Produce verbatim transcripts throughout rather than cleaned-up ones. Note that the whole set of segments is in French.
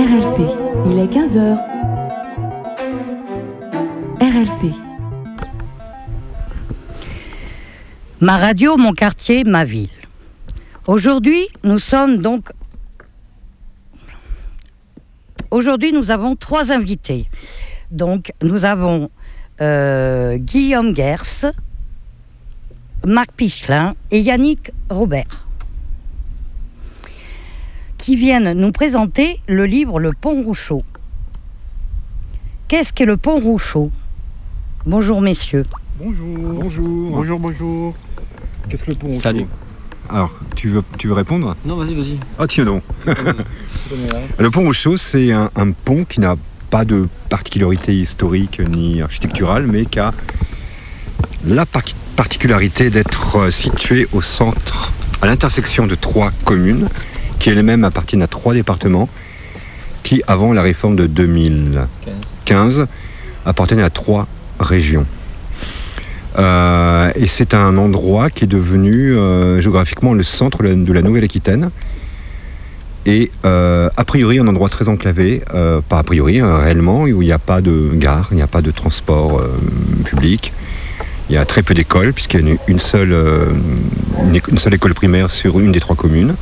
L P, il est quinze heures. R L P. Ma radio, mon quartier, ma ville. Aujourd'hui, nous sommes donc... Aujourd'hui, nous avons trois invités. Donc, nous avons euh, Guillaume Gers, Marc Pichelin et Yannick Robert, qui viennent nous présenter le livre Le Pont Rouchot. Qu'est-ce qu'est le Pont Rouchot ? Bonjour messieurs. Bonjour. Bonjour. Bonjour, bonjour. Qu'est-ce que le Pont Rouchot ? Salut. Alors, tu veux, tu veux répondre ? Non, vas-y, vas-y. Ah, tiens donc. Le Pont Rouchot, c'est un, un pont qui n'a pas de particularité historique ni architecturale, mais qui a la par- particularité d'être situé au centre, à l'intersection de trois communes, qui elles-mêmes appartiennent à trois départements, qui, avant la réforme de deux mille quinze, appartenaient à trois régions. Euh, et c'est un endroit qui est devenu euh, géographiquement le centre de la Nouvelle-Aquitaine et euh, a priori un endroit très enclavé, euh, pas a priori, euh, réellement, où il n'y a pas de gare, il n'y a pas de transport euh, public, il y a très peu d'écoles puisqu'il y a une, une, seule, euh, une, une seule école primaire sur une des trois communes,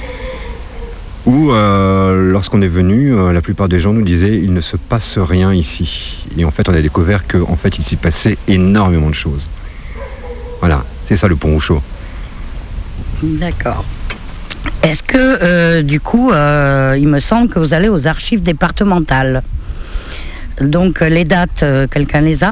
où euh, lorsqu'on est venu, euh, la plupart des gens nous disaient il ne se passe rien ici. Et en fait, on a découvert qu'en fait, il s'y passait énormément de choses. Voilà, c'est ça le Pont Rouchot. D'accord. Est-ce que, euh, du coup, euh, il me semble que vous allez aux archives départementales. Donc, les dates, euh, quelqu'un les a ?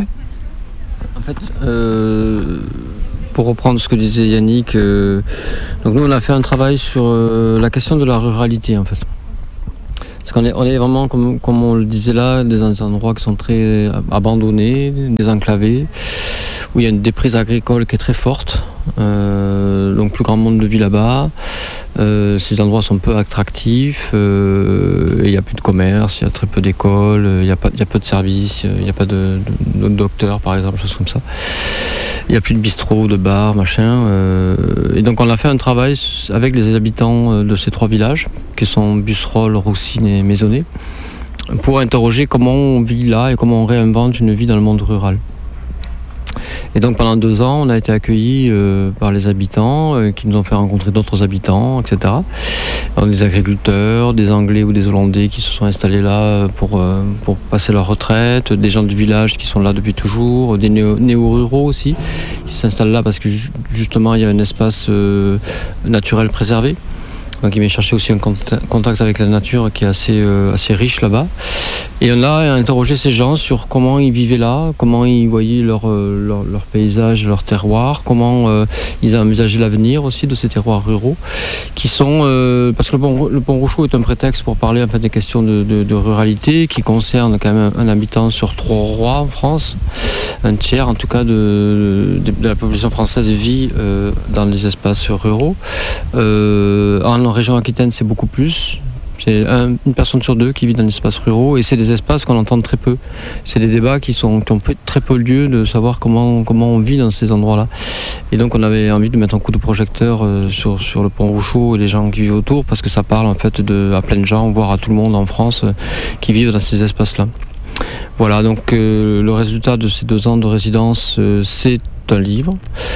En fait, euh, pour reprendre ce que disait Yannick, euh, donc nous on a fait un travail sur euh, la question de la ruralité en fait. Parce qu'on est, on est vraiment, comme, comme on le disait là, dans des endroits qui sont très abandonnés, désenclavés, où il y a une déprise agricole qui est très forte, euh, donc plus grand monde de vie là-bas. Euh, ces endroits sont peu attractifs, euh, et il n'y a plus de commerce, il y a très peu d'écoles, il y a, pas, il y a peu de services, il n'y a pas de, de, de docteurs par exemple, choses comme ça. Il n'y a plus de bistrot, de bar, machin. Euh, et donc on a fait un travail avec les habitants de ces trois villages, qui sont Busserolles, Roussines et Maisonnay, pour interroger comment on vit là et comment on réinvente une vie dans le monde rural. Et donc pendant deux ans, on a été accueillis euh, par les habitants euh, qui nous ont fait rencontrer d'autres habitants, et cetera. Alors, des agriculteurs, des Anglais ou des Hollandais qui se sont installés là pour, euh, pour passer leur retraite, des gens du village qui sont là depuis toujours, des néo- néo-ruraux aussi qui s'installent là parce que ju- justement il y a un espace euh, naturel préservé. Donc il m'a cherché aussi un contact avec la nature qui est assez, euh, assez riche là-bas. Et on a interrogé ces gens sur comment ils vivaient là, comment ils voyaient leur, euh, leur, leur paysage, leur terroir, comment euh, ils envisageaient l'avenir aussi de ces terroirs ruraux, qui sont... Euh, parce que le Pont, le Pont Rouchot est un prétexte pour parler en fait, des questions de, de, de ruralité qui concernent quand même un, un habitant sur trois rois en France. Un tiers en tout cas de, de, de la population française vit euh, dans les espaces ruraux. Euh, en région Aquitaine, c'est beaucoup plus. C'est un, une personne sur deux qui vit dans les espaces ruraux et c'est des espaces qu'on entend très peu. C'est des débats qui, sont, qui ont très peu lieu de savoir comment, comment on vit dans ces endroits-là. Et donc on avait envie de mettre un coup de projecteur euh, sur, sur le Pont Rouchot et les gens qui vivent autour parce que ça parle en fait de, à plein de gens, voire à tout le monde en France euh, qui vivent dans ces espaces-là. Voilà, donc euh, le résultat de ces deux ans de résidence, euh, c'est un livre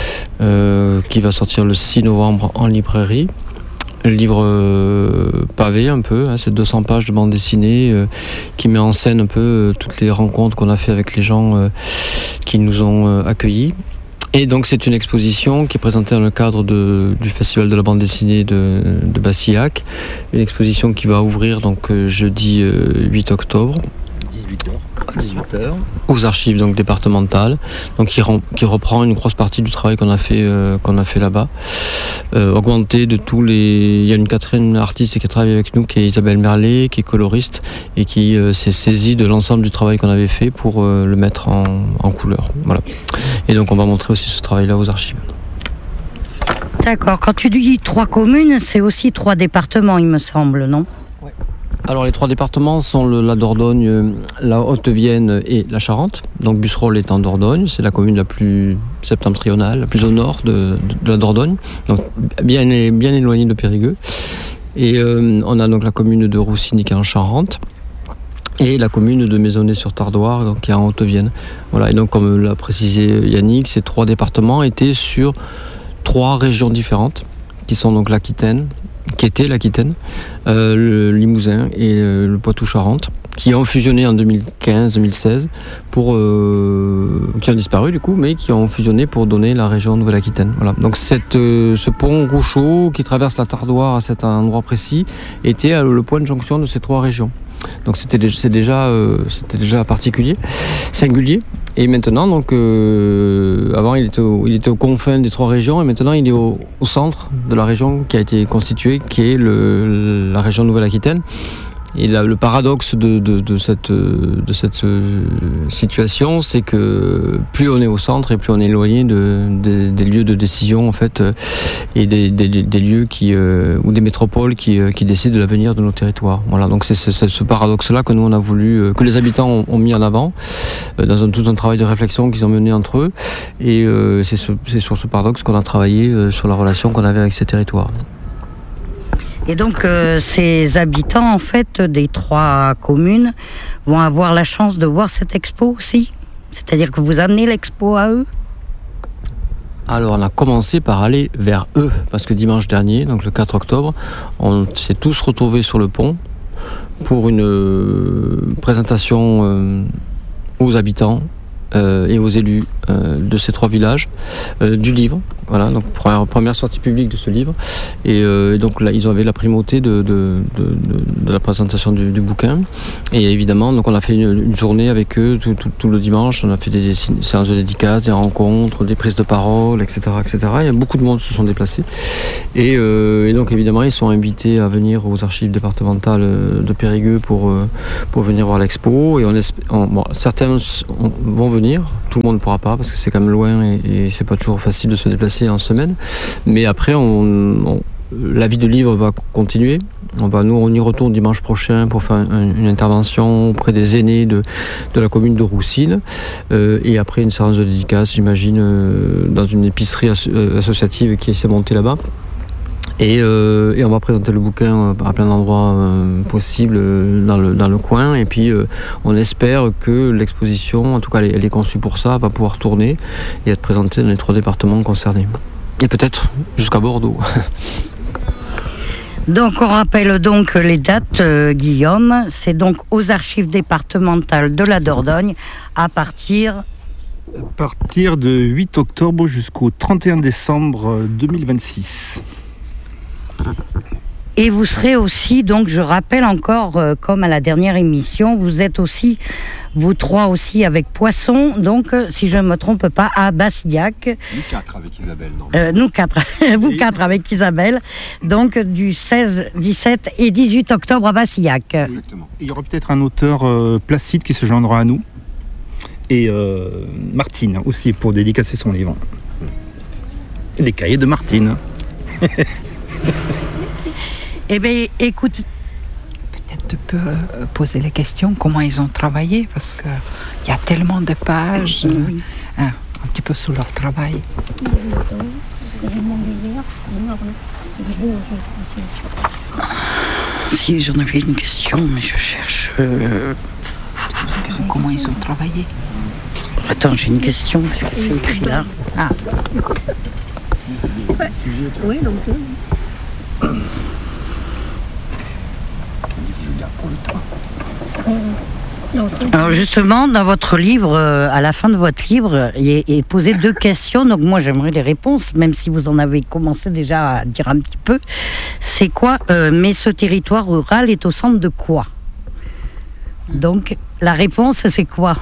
euh, qui va sortir le six novembre en librairie. Le livre euh, pavé un peu, hein, c'est deux cents pages de bande dessinée euh, qui met en scène un peu euh, toutes les rencontres qu'on a fait avec les gens euh, qui nous ont euh, accueillis. Et donc c'est une exposition qui est présentée dans le cadre de, du Festival de la bande dessinée de, de Bassillac. Une exposition qui va ouvrir donc euh, jeudi euh, huit octobre. dix-huit heures. À dix-huit heures, aux archives donc départementales, donc qui, rem, qui reprend une grosse partie du travail qu'on a fait euh, qu'on a fait là-bas, euh, augmenté de tous les. Il y a une quatrième artiste qui travaille avec nous, qui est Isabelle Merlet, qui est coloriste et qui euh, s'est saisie de l'ensemble du travail qu'on avait fait pour euh, le mettre en, en couleur. Voilà. Et donc on va montrer aussi ce travail-là aux archives. D'accord. Quand tu dis trois communes, c'est aussi trois départements, il me semble, non ? Ouais. Alors les trois départements sont le, la Dordogne, la Haute-Vienne et la Charente. Donc Busserolles est en Dordogne, c'est la commune la plus septentrionale, la plus au nord de, de, de la Dordogne, donc bien, bien éloignée de Périgueux. Et euh, on a donc la commune de Roussines qui est en Charente, et la commune de Maisonnay-sur-Tardoire, donc qui est en Haute-Vienne. Voilà. Et donc, comme l'a précisé Yannick, ces trois départements étaient sur trois régions différentes, qui sont donc l'Aquitaine, qui était l'Aquitaine, euh, le Limousin et euh, le Poitou-Charentes, qui ont fusionné en deux mille quinze deux mille seize, pour, euh, qui ont disparu du coup, mais qui ont fusionné pour donner la région Nouvelle-Aquitaine. Voilà. Donc cette, euh, ce pont Rouchot qui traverse la Tardoire à cet endroit précis était euh, le point de jonction de ces trois régions. Donc c'était déjà, c'est déjà, euh, c'était déjà particulier, singulier. Et maintenant, donc, euh, avant il était, au, il était aux confins des trois régions, et maintenant il est au, au centre de la région qui a été constituée, qui est le, la région Nouvelle-Aquitaine. Et là, le paradoxe de, de, de cette, de cette situation, c'est que plus on est au centre et plus on est éloigné de, de, des lieux de décision, en fait, et des, des, des lieux qui, euh, ou des métropoles qui, qui décident de l'avenir de nos territoires. Voilà, donc c'est, c'est, c'est ce paradoxe-là que nous on a voulu, que les habitants ont, ont mis en avant, dans un, tout un travail de réflexion qu'ils ont mené entre eux. Et euh, c'est, ce, c'est sur ce paradoxe qu'on a travaillé, euh, sur la relation qu'on avait avec ces territoires. Et donc, euh, ces habitants, en fait, des trois communes, vont avoir la chance de voir cette expo aussi ? C'est-à-dire que vous amenez l'expo à eux ? Alors, on a commencé par aller vers eux, parce que dimanche dernier, donc le quatre octobre, on s'est tous retrouvés sur le pont pour une euh, présentation euh, aux habitants euh, et aux élus euh, de ces trois villages euh, du livre. Voilà, donc première, première sortie publique de ce livre. Et, euh, et donc là, ils avaient la primauté de, de, de, de, de la présentation du, du bouquin. Et évidemment, donc on a fait une, une journée avec eux tout, tout, tout le dimanche. On a fait des, des séances de dédicaces, des rencontres, des prises de parole, et cetera, et cetera. Il y a beaucoup de monde qui se sont déplacés. Et, euh, et donc évidemment, ils sont invités à venir aux archives départementales de Périgueux pour, pour venir voir l'expo. Et on, on bon, certains vont venir, tout le monde ne pourra pas parce que c'est quand même loin et, et c'est pas toujours facile de se déplacer en semaine, mais après on, on, la vie de livre va continuer. On va, nous on y retourne dimanche prochain pour faire un, une intervention auprès des aînés de, de la commune de Roussines, euh, et après une séance de dédicace, j'imagine, euh, dans une épicerie as, euh, associative qui s'est montée là-bas. Et, euh, et on va présenter le bouquin à plein d'endroits euh, possibles euh, dans, le, dans le coin. Et puis euh, on espère que l'exposition, en tout cas elle, elle est conçue pour ça, va pouvoir tourner et être présentée dans les trois départements concernés. Et peut-être jusqu'à Bordeaux. Donc on rappelle donc les dates, euh, Guillaume. C'est donc aux archives départementales de la Dordogne à partir... À partir de huit octobre jusqu'au trente et un décembre deux mille vingt-six. Et vous serez aussi, donc je rappelle encore, euh, comme à la dernière émission, vous êtes aussi, vous trois aussi avec Poisson, donc euh, si je ne me trompe pas, à Bassillac. Nous quatre avec Isabelle, non euh, Nous quatre, vous et... quatre avec Isabelle, donc du seize, dix-sept et dix-huit octobre à Bassillac. Exactement. Il y aura peut-être un auteur euh, Placide qui se joindra à nous, et euh, Martine aussi pour dédicacer son livre. Les cahiers de Martine. Eh bien, écoute... Peut-être tu peux poser les questions, comment ils ont travaillé, parce qu'il y a tellement de pages, oui. euh, hein, un petit peu sous leur travail. Si, j'en avais une question, mais je cherche... Euh... Comment ils ont travaillé? Attends, j'ai une question, parce que c'est écrit là. Ah. Ouais. Oui, donc c'est... Alors justement, dans votre livre, euh, à la fin de votre livre, il est, est posé deux questions. Donc moi, j'aimerais les réponses, même si vous en avez commencé déjà à dire un petit peu. C'est quoi euh, mais ce territoire rural est au centre de quoi? Donc la réponse, c'est quoi?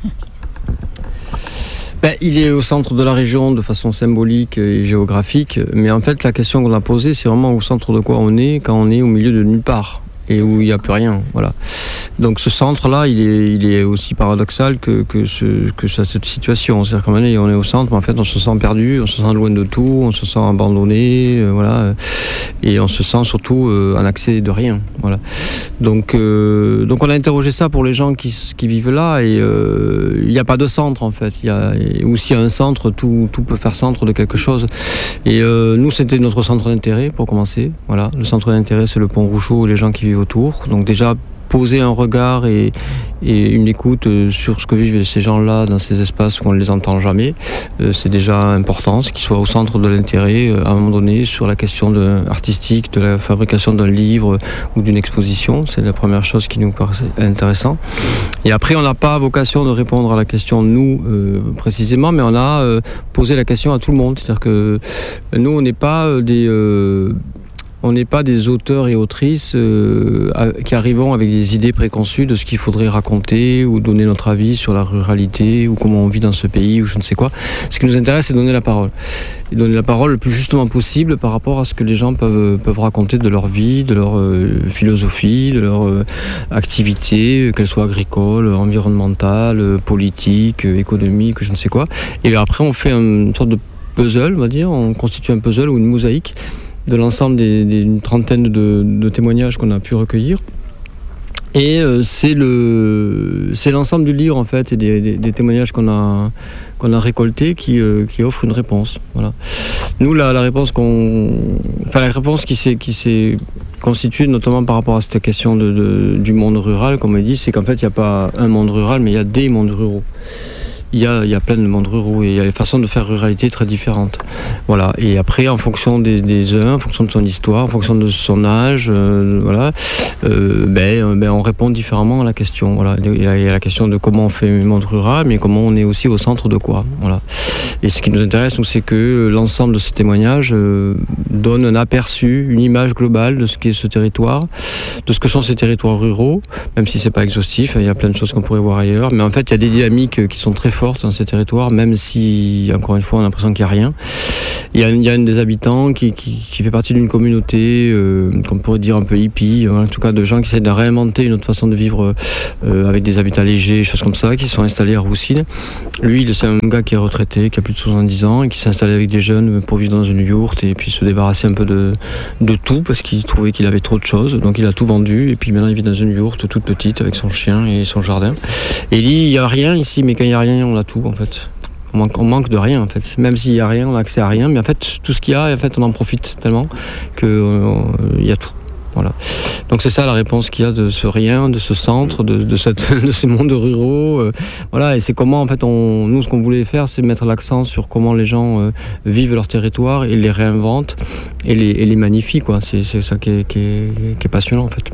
Ben, il est au centre de la région de façon symbolique et géographique, mais en fait la question qu'on a posée, c'est vraiment au centre de quoi on est quand on est au milieu de nulle part et où il n'y a plus rien, voilà. Donc ce centre-là, il est, il est aussi paradoxal que, que, ce, que cette situation. C'est-à-dire qu'à un moment donné, on est au centre, mais en fait, on se sent perdu, on se sent loin de tout, on se sent abandonné, euh, voilà, et on se sent surtout euh, en accès de rien. Voilà. Donc, euh, donc on a interrogé ça pour les gens qui, qui vivent là, et euh, il n'y a pas de centre en fait. Il y a, ou s'il y a un centre, tout, tout peut faire centre de quelque chose. Et euh, nous, c'était notre centre d'intérêt pour commencer. Voilà. Le centre d'intérêt, c'est le Pont Rouchot et les gens qui vivent autour. Donc déjà, poser un regard et, et une écoute sur ce que vivent ces gens-là dans ces espaces où on ne les entend jamais, euh, c'est déjà important, c'est qu'ils soient au centre de l'intérêt euh, à un moment donné sur la question de, artistique, de la fabrication d'un livre ou d'une exposition. C'est la première chose qui nous paraît intéressant. Et après, on n'a pas vocation de répondre à la question nous euh, précisément, mais on a euh, posé la question à tout le monde. C'est-à-dire que nous, on n'est pas euh, des... Euh, On n'est pas des auteurs et autrices euh, qui arrivons avec des idées préconçues de ce qu'il faudrait raconter ou donner notre avis sur la ruralité ou comment on vit dans ce pays ou je ne sais quoi. Ce qui nous intéresse, c'est donner la parole. Et donner la parole le plus justement possible par rapport à ce que les gens peuvent, peuvent raconter de leur vie, de leur euh, philosophie, de leur euh, activité, qu'elle soit agricole, environnementale, politique, économique, je ne sais quoi. Et après, on fait une sorte de puzzle, on va dire, on constitue un puzzle ou une mosaïque de l'ensemble des, des, d'une trentaine de, de témoignages qu'on a pu recueillir. Et euh, c'est, le, c'est l'ensemble du livre, en fait, et des, des, des témoignages qu'on a, qu'on a récoltés qui, euh, qui offrent une réponse. Voilà. Nous, la, la réponse qu'on... Enfin, la réponse qui s'est, qui s'est constituée, notamment par rapport à cette question de, de, du monde rural, comme on dit, c'est qu'en fait, il n'y a pas un monde rural, mais il y a des mondes ruraux. Il y, a, il y a plein de mondes ruraux et il y a des façons de faire ruralité très différentes. Voilà. Et après, en fonction des, des uns, en fonction de son histoire, en fonction de son âge, euh, voilà, euh, ben, ben, on répond différemment à la question. Voilà. Il y a la question de comment on fait le monde rural, mais comment on est aussi au centre de quoi. Voilà. Et ce qui nous intéresse, nous, c'est que l'ensemble de ces témoignages euh, donne un aperçu, une image globale de ce qu'est ce territoire, de ce que sont ces territoires ruraux, même si c'est pas exhaustif, il y a plein de choses qu'on pourrait voir ailleurs. Mais en fait, il y a des dynamiques qui sont très fortes dans ces territoires, même si, encore une fois, on a l'impression qu'il n'y a rien. Il y a, il y a un des habitants qui, qui, qui fait partie d'une communauté, euh, qu'on pourrait dire un peu hippie, en tout cas de gens qui essaient de réinventer une autre façon de vivre euh, avec des habitats légers, choses comme ça, qui sont installés à Roussines. Lui, c'est un gars qui est retraité, qui a plus de soixante-dix ans, et qui s'est installé avec des jeunes pour vivre dans une yourte et puis se débarrasser un peu de, de tout, parce qu'il trouvait qu'il avait trop de choses, donc il a tout vendu, et puis maintenant il vit dans une yourte toute petite, avec son chien et son jardin. Et il dit, il n'y a rien ici, mais quand il n'y a rien, on a tout en fait. On manque, on manque de rien en fait. Même s'il n'y a rien, on a accès à rien, mais en fait tout ce qu'il y a, en fait, on en profite tellement qu'il euh, y a tout. Voilà. Donc c'est ça la réponse qu'il y a de ce rien, de ce centre, de, de, cette, de ces mondes ruraux. Euh, voilà. Et c'est comment en fait on, nous ce qu'on voulait faire, c'est mettre l'accent sur comment les gens euh, vivent leur territoire et les réinventent et les, et les magnifient quoi. C'est, c'est ça qui est, qui, est, qui est passionnant en fait.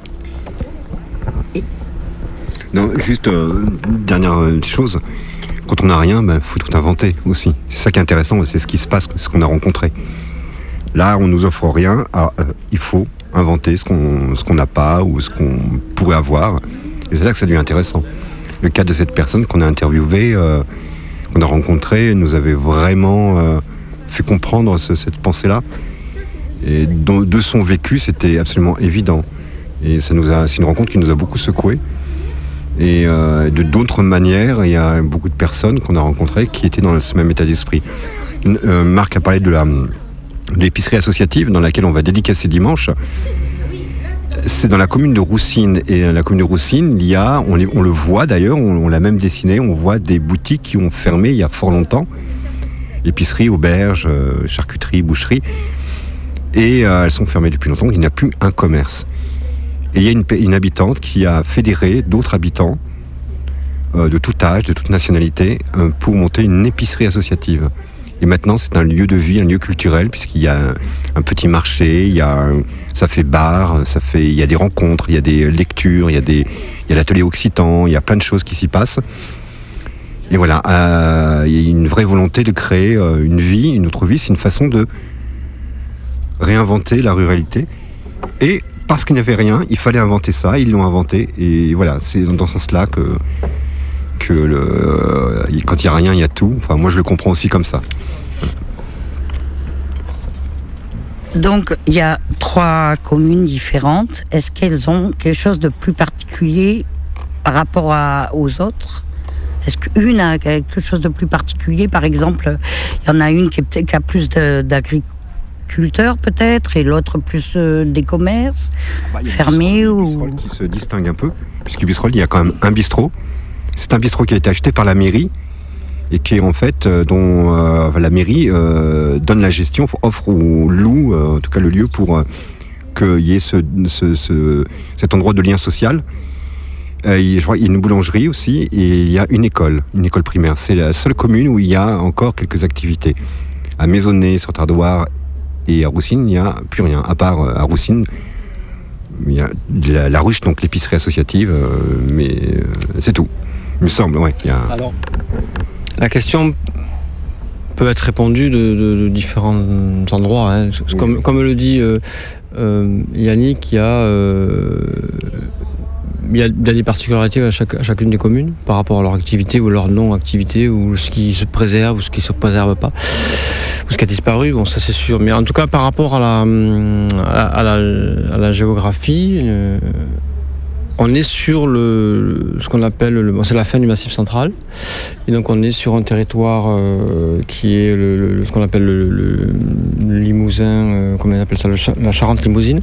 Non, juste euh, une dernière chose. Quand on n'a rien, il ben, faut tout inventer aussi. C'est ça qui est intéressant, c'est ce qui se passe, ce qu'on a rencontré. Là, on nous offre rien, alors, euh, il faut inventer ce qu'on ce qu'on n'a pas ou ce qu'on pourrait avoir. Et c'est là que ça devient intéressant. Le cas de cette personne qu'on a interviewée, euh, qu'on a rencontrée, nous avait vraiment euh, fait comprendre ce, cette pensée-là. Et de, de son vécu, c'était absolument évident. Et ça nous a, c'est une rencontre qui nous a beaucoup secoués. Et euh, de d'autres manières, il y a beaucoup de personnes qu'on a rencontrées qui étaient dans ce même état d'esprit. Euh, Marc a parlé de, la, de l'épicerie associative dans laquelle on va dédicacer dimanche. C'est dans la commune de Roussines. Et dans la commune de Roussines, il y a, on, on le voit d'ailleurs, on, on l'a même dessiné, on voit des boutiques qui ont fermé il y a fort longtemps. Épicerie, auberge, euh, charcuterie, boucherie. Et euh, elles sont fermées depuis longtemps, il n'y a plus un commerce. Et il y a une, une habitante qui a fédéré d'autres habitants euh, de tout âge, de toute nationalité, euh, pour monter une épicerie associative. Et maintenant, c'est un lieu de vie, un lieu culturel, puisqu'il y a un, un petit marché, il y a un, ça fait bar, ça fait, il y a des rencontres, il y a des lectures, il y a, des, il y a l'atelier occitan, il y a plein de choses qui s'y passent. Et voilà, euh, il y a une vraie volonté de créer euh, une vie, une autre vie. C'est une façon de réinventer la ruralité. Et parce qu'il n'y avait rien, il fallait inventer ça, ils l'ont inventé, et voilà, c'est dans ce sens-là que, que le, quand il n'y a rien, il y a tout. Enfin, moi je le comprends aussi comme ça. Donc, il y a trois communes différentes. Est-ce qu'elles ont quelque chose de plus particulier par rapport à, aux autres ? Est-ce qu'une a quelque chose de plus particulier ? Par exemple, il y en a une qui, est, qui a plus de, d'agriculteurs peut-être, et l'autre plus euh, des commerces bah, fermés ou... Bisserolles qui se distingue un peu, puisque Bisserolles, il y a quand même un bistrot. C'est un bistrot qui a été acheté par la mairie et qui est en fait euh, dont euh, la mairie euh, donne la gestion, offre ou loue euh, en tout cas le lieu pour euh, qu'il y ait ce, ce, ce, cet endroit de lien social. Euh, il, je crois, il y a une boulangerie aussi et il y a une école, une école primaire. C'est la seule commune où il y a encore quelques activités. À Maisonnay, sur Tardoire et à Roussines, il n'y a plus rien. À part euh, à Roussines, il y a la, la ruche, donc l'épicerie associative, euh, mais euh, c'est tout. Il me semble, ouais. Il y a... Alors, la question peut être répondue de, de, de différents endroits. Hein. Oui. Comme, comme le dit euh, euh, Yannick, il y a... Euh, Il y, a, il y a des particularités à, chaque, à chacune des communes par rapport à leur activité ou leur non-activité ou ce qui se préserve ou ce qui ne se préserve pas ou ce qui a disparu, bon ça c'est sûr. Mais en tout cas par rapport à la, à, à la, à la géographie, euh, on est sur le, ce qu'on appelle, le, bon, c'est la fin du Massif central. Et donc on est sur un territoire euh, qui est le, le, ce qu'on appelle le, le, le Limousin, euh, comment on appelle ça, le, la Charente-Limousine.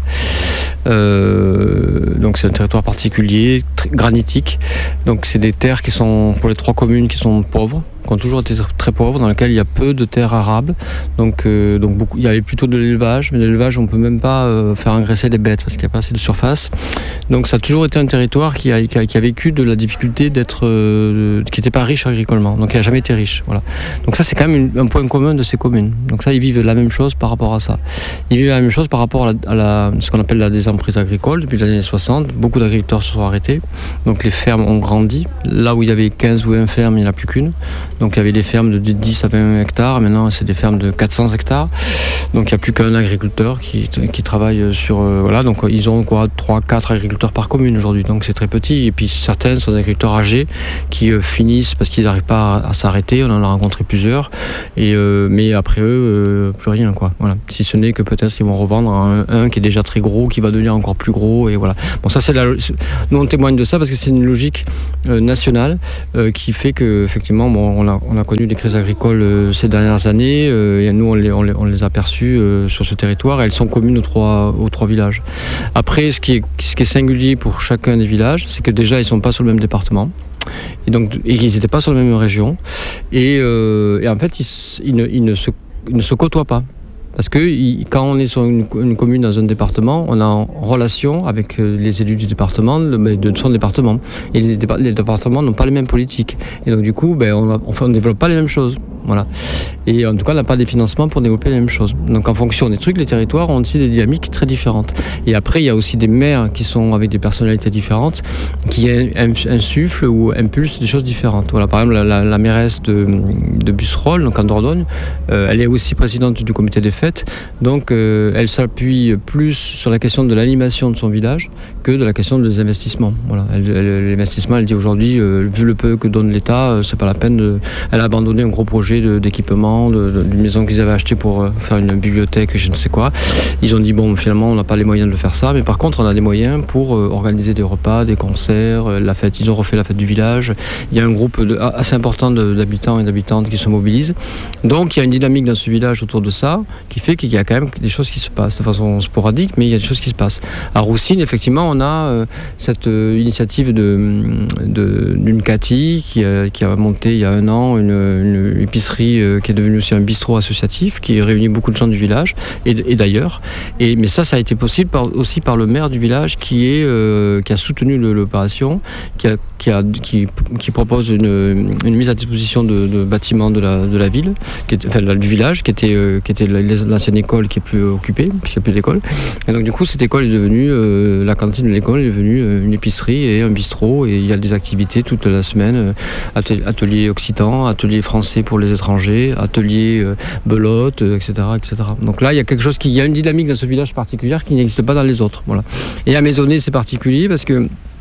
Euh, donc c'est un territoire particulier, très granitique. Donc c'est des terres qui sont, pour les trois communes, qui sont pauvres, qui ont toujours été très pauvres, dans lesquelles il y a peu de terres arables. Donc, euh, donc beaucoup, il y avait plutôt de l'élevage, mais l'élevage on ne peut même pas euh, faire engraisser les bêtes parce qu'il n'y a pas assez de surface. Donc ça a toujours été un territoire qui a, qui a, qui a vécu de la difficulté d'être, euh, qui n'était pas riche agricolement, donc qui n'a jamais été riche. Voilà. Donc ça c'est quand même une, un point commun de ces communes. Donc ça ils vivent la même chose par rapport à ça. Ils vivent la même chose par rapport à, la, à la, ce qu'on appelle la désemprise agricole. Depuis les années soixante, beaucoup d'agriculteurs se sont arrêtés. Donc les fermes ont grandi. Là où il y avait quinze ou vingt fermes, il n'y en a plus qu'une. Donc il y avait des fermes de dix à vingt hectares, maintenant c'est des fermes de quatre cents hectares. Donc il n'y a plus qu'un agriculteur qui, qui travaille sur... Euh, voilà, donc ils ont quoi, trois quatre agriculteurs par commune aujourd'hui, donc c'est très petit. Et puis certains sont des agriculteurs âgés qui euh, finissent parce qu'ils n'arrivent pas à, à s'arrêter, on en a rencontré plusieurs. Et, euh, mais après eux, euh, plus rien, quoi. Voilà. Si ce n'est que peut-être ils vont revendre un, un qui est déjà très gros, qui va devenir encore plus gros, et voilà. Bon, ça c'est la... Nous on témoigne de ça parce que c'est une logique euh, nationale euh, qui fait que effectivement bon, on a On a connu des crises agricoles euh, ces dernières années, euh, et nous on les, on les, on les a perçues euh, sur ce territoire, et elles sont communes aux trois, aux trois villages. Après, ce qui, est, ce qui est singulier pour chacun des villages, c'est que déjà ils ne sont pas sur le même département, et donc et ils n'étaient pas sur la même région, et, euh, et en fait ils, ils, ne, ils, ne se, ils ne se côtoient pas. Parce que quand on est sur une, une commune dans un département, on est en relation avec les élus du département, de son département. Et les, les départements n'ont pas les mêmes politiques. Et donc du coup, ben, on ne développe pas les mêmes choses. Voilà. Et en tout cas, on n'a pas des financements pour développer les mêmes choses. Donc en fonction des trucs, les territoires ont aussi des dynamiques très différentes. Et après, il y a aussi des maires qui sont avec des personnalités différentes, qui insufflent ou impulsent des choses différentes. Voilà, par exemple, la, la, la mairesse de, de Busserolles, donc en Dordogne, euh, elle est aussi présidente du comité des fêtes. Donc euh, elle s'appuie plus sur la question de l'animation de son village que de la question des investissements. Voilà. Elle, elle, l'investissement, elle dit aujourd'hui, euh, vu le peu que donne l'État, euh, c'est pas la peine de... Elle a abandonné un gros projet de, d'équipement, de, de, d'une maison qu'ils avaient achetée pour euh, faire une bibliothèque, je ne sais quoi. Ils ont dit, bon, finalement, on n'a pas les moyens de faire ça, mais par contre, on a des moyens pour euh, organiser des repas, des concerts, euh, la fête. Ils ont refait la fête du village. Il y a un groupe de, assez important de, d'habitants et d'habitantes qui se mobilisent. Donc, il y a une dynamique dans ce village autour de ça, qui fait qu'il y a quand même des choses qui se passent de façon sporadique, mais il y a des choses qui se passent. À Roussines, effectivement, on a euh, cette euh, initiative de, de, d'une Cathy qui, euh, qui a monté il y a un an une, une épicerie euh, qui est devenue aussi un bistrot associatif qui réunit beaucoup de gens du village et, et d'ailleurs. Et, mais ça, ça a été possible par, aussi par le maire du village qui, est, euh, qui a soutenu le, l'opération, qui, a, qui, a, qui, qui propose une, une mise à disposition de, de bâtiments de la, de la ville, qui était, enfin, du village, qui était, euh, qui était l'ancienne école qui est plus occupée, puisqu'il n'y a plus d'école. Et donc du coup, cette école est devenue, euh, la cantine de l'école est devenue euh, une épicerie et un bistrot, et il y a des activités toute la semaine, euh, atelier, atelier occitan, atelier français pour les étrangers, atelier euh, belote, euh, et cetera, et cetera. Donc là, il y a quelque chose qui, il y a une dynamique dans ce village particulière qui n'existe pas dans les autres. Voilà. Et à Maisonnay, c'est particulier parce que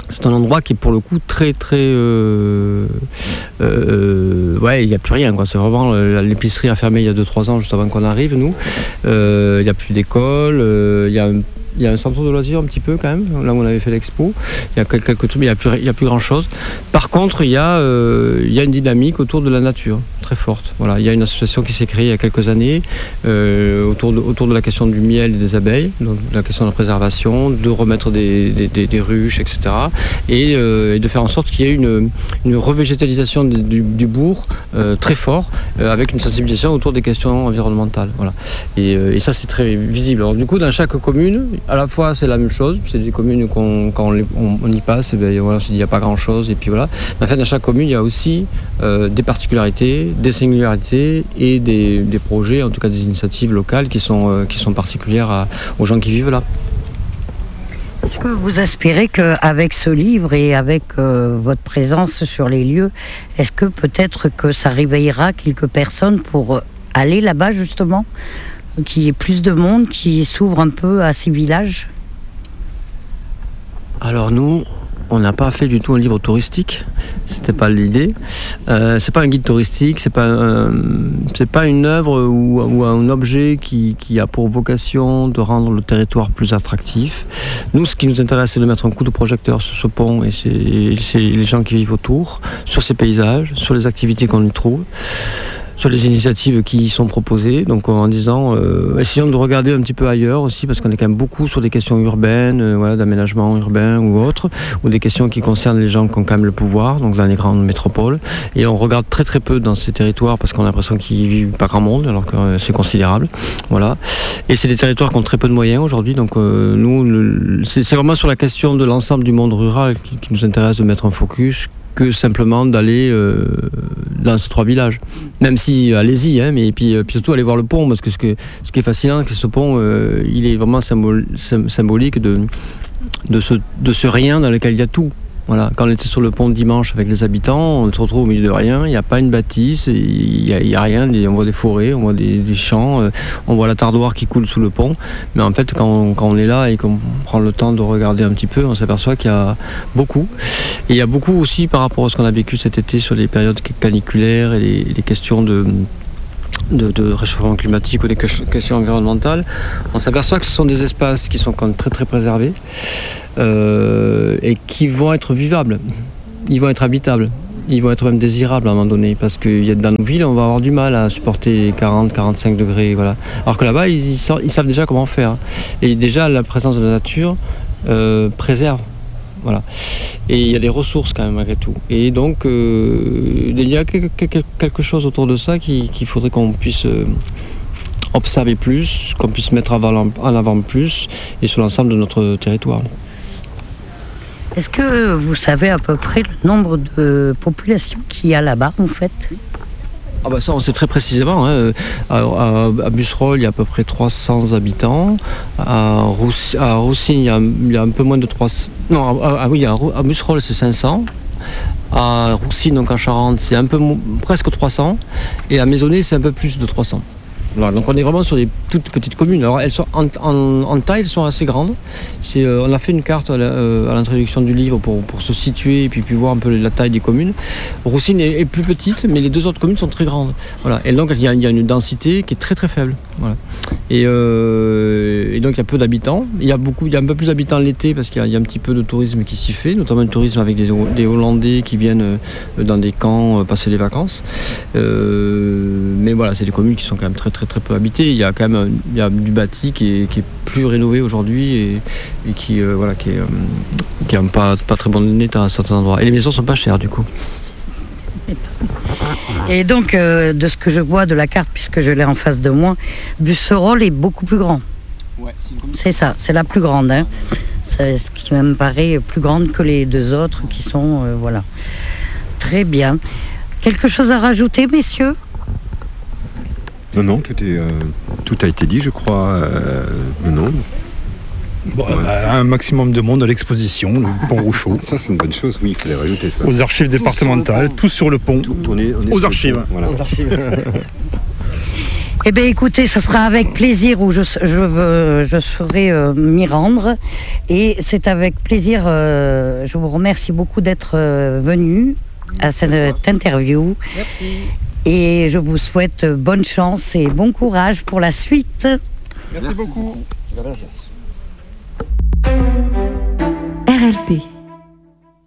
c'est un endroit qui est pour le coup très très euh, euh, ouais, il n'y a plus rien quoi. C'est vraiment l'épicerie a fermé il y a deux trois ans juste avant qu'on arrive nous. Euh, il n'y a plus d'école, euh, il y a un Il y a un centre de loisirs un petit peu quand même, là où on avait fait l'expo. Il y a quelques trucs, mais il n'y a plus, il y a plus grand chose. Par contre, il y a, euh, il y a une dynamique autour de la nature, très forte. Voilà, il y a une association qui s'est créée il y a quelques années euh, autour, de, autour de la question du miel et des abeilles, donc de la question de la préservation, de remettre des, des, des, des ruches, et cetera. Et, euh, et de faire en sorte qu'il y ait une, une revégétalisation du, du bourg euh, très fort, euh, avec une sensibilisation autour des questions environnementales. Voilà. Et, euh, et ça, c'est très visible. Alors du coup, dans chaque commune, à la fois c'est la même chose, c'est des communes qu'on, quand on, les, on, on y passe, et bien, voilà, il n'y a pas grand chose, et puis voilà. Mais en fait, dans chaque commune, il y a aussi euh, des particularités, des singularités et des, des projets, en tout cas des initiatives locales qui sont, euh, qui sont particulières à, aux gens qui vivent là. Est-ce que vous aspirez qu'avec ce livre et avec euh, votre présence sur les lieux, est-ce que peut-être que ça réveillera quelques personnes pour aller là-bas justement ? Qu'il y ait plus de monde qui s'ouvre un peu à ces villages? Alors nous, on n'a pas fait du tout un livre touristique, c'était pas l'idée. Euh, c'est pas un guide touristique, c'est pas, euh, c'est pas une œuvre ou, ou un objet qui, qui a pour vocation de rendre le territoire plus attractif. Nous, ce qui nous intéresse, c'est de mettre un coup de projecteur sur ce pont et c'est, c'est les gens qui vivent autour, sur ces paysages, sur les activités qu'on y trouve, sur les initiatives qui y sont proposées, donc en disant, euh, essayons de regarder un petit peu ailleurs aussi, parce qu'on est quand même beaucoup sur des questions urbaines, euh, voilà, d'aménagement urbain ou autre, ou des questions qui concernent les gens qui ont quand même le pouvoir, donc dans les grandes métropoles, et on regarde très très peu dans ces territoires, parce qu'on a l'impression qu'il n'y vit pas grand monde, alors que euh, c'est considérable, voilà. Et c'est des territoires qui ont très peu de moyens aujourd'hui, donc euh, nous, le, c'est, c'est vraiment sur la question de l'ensemble du monde rural qui, qui nous intéresse de mettre un focus, que simplement d'aller euh, dans ces trois villages. Même si, allez-y, hein, mais puis, puis surtout aller voir le pont, parce que ce, que, ce qui est fascinant, c'est que ce pont, euh, il est vraiment symbole, symbolique de, de, ce, de ce rien dans lequel il y a tout. Voilà. Quand on était sur le pont dimanche avec les habitants, on se retrouve au milieu de rien, il n'y a pas une bâtisse, il n'y a, y a rien, on voit des forêts, on voit des, des champs, euh, on voit la Tardoire qui coule sous le pont, mais en fait quand on, quand on est là et qu'on prend le temps de regarder un petit peu, on s'aperçoit qu'il y a beaucoup. Et il y a beaucoup aussi par rapport à ce qu'on a vécu cet été sur les périodes caniculaires et les, les questions de... De, de réchauffement climatique ou des questions environnementales, on s'aperçoit que ce sont des espaces qui sont quand même très très préservés euh, et qui vont être vivables, ils vont être habitables, ils vont être même désirables à un moment donné, parce que dans nos villes on va avoir du mal à supporter quarante à quarante-cinq degrés, voilà. Alors que là-bas ils, ils, ils savent déjà comment faire, et déjà la présence de la nature euh, préserve. Voilà. Et il y a des ressources quand même malgré tout. Et donc euh, il y a quelque chose autour de ça qu'il, qu'il faudrait qu'on puisse euh, observer plus, qu'on puisse mettre en avant plus, et sur l'ensemble de notre territoire. Est-ce que vous savez à peu près le nombre de populations qu'il y a là-bas en fait? Ah bah ça on sait très précisément, hein. à, à, à Busserolles il y a à peu près trois cents habitants, à, Rouss, à Roussines il y, a, il y a un peu moins de trois cents, non à, à, oui, à, à Busserolles c'est cinq cents, à Roussines donc en Charente c'est un peu presque trois cents, et à Maisonnay c'est un peu plus de trois cents. Voilà, donc on est vraiment sur des toutes petites communes. Alors elles sont en, en, en taille, elles sont assez grandes. C'est, euh, on a fait une carte à, la, euh, à l'introduction du livre pour, pour se situer et puis, puis voir un peu la taille des communes. Roussines est, est plus petite, mais les deux autres communes sont très grandes. Voilà. Et donc il y, a, il y a une densité qui est très très faible. Voilà. Et, euh, et donc il y a peu d'habitants. Il y a beaucoup, il y a un peu plus d'habitants l'été parce qu'il y a, il y a un petit peu de tourisme qui s'y fait, notamment le tourisme avec des, des Hollandais qui viennent dans des camps euh, passer les vacances. Euh, mais voilà, c'est des communes qui sont quand même très très très peu habité. Il y a quand même il y a du bâti qui est, qui est plus rénové aujourd'hui et, et qui euh, voilà qui est euh, qui est pas pas très bon état à certains endroits. Et les maisons sont pas chères du coup. Et donc euh, de ce que je vois de la carte, puisque je l'ai en face de moi, Busserolles est beaucoup plus grand. Ouais, c'est, c'est ça, c'est la plus grande. Hein. C'est ce qui me paraît plus grande que les deux autres qui sont euh, voilà. Très bien. Quelque chose à rajouter, messieurs? Non, non, tout, est, euh, tout a été dit, je crois. Euh, non. Bon, ouais. bah, un maximum de monde à l'exposition, le pont Rouchot. Ça, c'est une bonne chose, oui, il fallait rajouter ça. Aux archives tout départementales, tout sur le pont. Tout, on est, on est aux archives. Voilà. Aux archives. Eh bien, écoutez, ce sera avec plaisir où je, je, veux- je saurai euh, m'y rendre. Et c'est avec plaisir, euh, je vous remercie beaucoup d'être euh, venu à cette interview. Merci. Et je vous souhaite bonne chance et bon courage pour la suite. Merci beaucoup. Gracias.